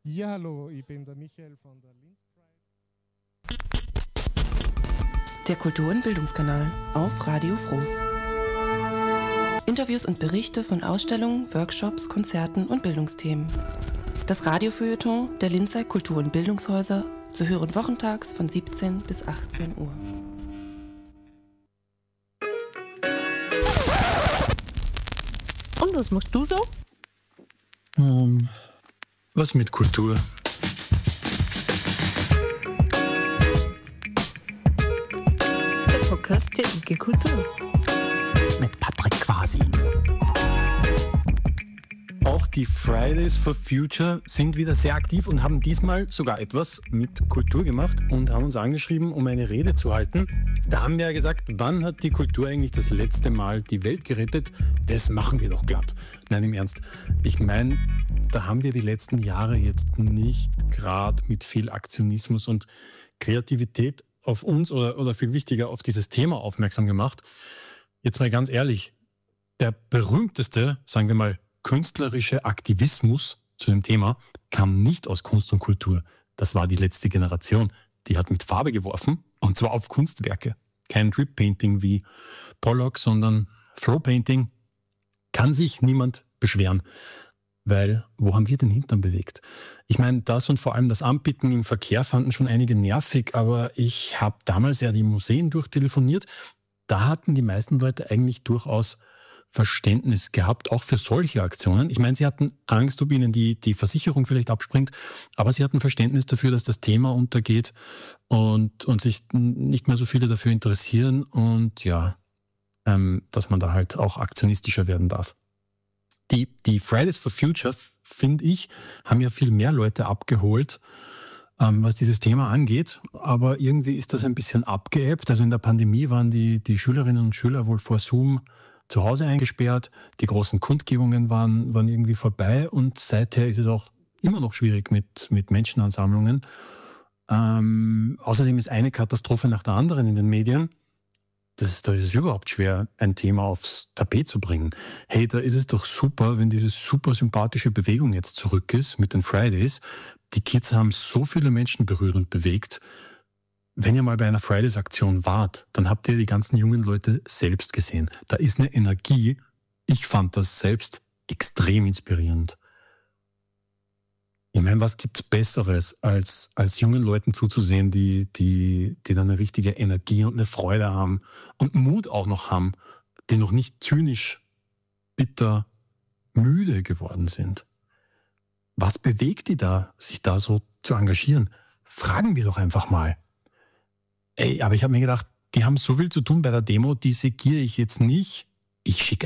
Ja, hallo, ich bin der Michael von der Linz Der Kultur- und Bildungskanal auf Radio Froh. Interviews und Berichte von Ausstellungen, Workshops, Konzerten und Bildungsthemen. Das Radiofeuilleton der Linzer Kultur- und Bildungshäuser zu hören wochentags von 17 bis 18 Uhr. Und was machst du so? Was mit Kultur? Der Podcast der IG Kultur. Mit Patrick Quasi. Auch die Fridays for Future sind wieder sehr aktiv und haben diesmal sogar etwas mit Kultur gemacht und haben uns angeschrieben, um eine Rede zu halten. Da haben wir ja gesagt, wann hat die Kultur eigentlich das letzte Mal die Welt gerettet? Das machen wir doch glatt. Nein, im Ernst. Ich meine, da haben wir die letzten Jahre jetzt nicht gerade mit viel Aktionismus und Kreativität auf uns oder viel wichtiger auf dieses Thema aufmerksam gemacht. Jetzt mal ganz ehrlich, der berühmteste, sagen wir mal, künstlerische Aktivismus zu dem Thema kam nicht aus Kunst und Kultur. Das war die letzte Generation. Die hat mit Farbe geworfen, und zwar auf Kunstwerke. Kein Drip-Painting wie Pollock, sondern Flow-Painting. Kann sich niemand beschweren. Weil, wo haben wir den Hintern bewegt? Ich meine, das und vor allem das Anbieten im Verkehr fanden schon einige nervig, aber ich habe damals ja die Museen durchtelefoniert. Da hatten die meisten Leute eigentlich durchaus Verständnis gehabt, auch für solche Aktionen. Ich meine, sie hatten Angst, ob ihnen die Versicherung vielleicht abspringt, aber sie hatten Verständnis dafür, dass das Thema untergeht und sich nicht mehr so viele dafür interessieren und ja, dass man da halt auch aktionistischer werden darf. Die Fridays for Future, finde ich, haben ja viel mehr Leute abgeholt, was dieses Thema angeht, aber irgendwie ist das ein bisschen abgeebbt. Also in der Pandemie waren die Schülerinnen und Schüler wohl vor Zoom zu Hause eingesperrt, die großen Kundgebungen waren irgendwie vorbei und seither ist es auch immer noch schwierig mit Menschenansammlungen. Außerdem ist eine Katastrophe nach der anderen in den Medien. Da ist es überhaupt schwer, ein Thema aufs Tapet zu bringen. Hey, da ist es doch super, wenn diese super sympathische Bewegung jetzt zurück ist mit den Fridays. Die Kids haben so viele Menschen berührt und bewegt. Wenn ihr mal bei einer Fridays-Aktion wart, dann habt ihr die ganzen jungen Leute selbst gesehen. Da ist eine Energie. Ich fand das selbst extrem inspirierend. Ich meine, was gibt's Besseres, als jungen Leuten zuzusehen, die dann eine richtige Energie und eine Freude haben und Mut auch noch haben, die noch nicht zynisch, bitter, müde geworden sind. Was bewegt die da, sich da so zu engagieren? Fragen wir doch einfach mal. Ey, aber ich habe mir gedacht, die haben so viel zu tun bei der Demo, die segiere ich jetzt nicht. Ich schicke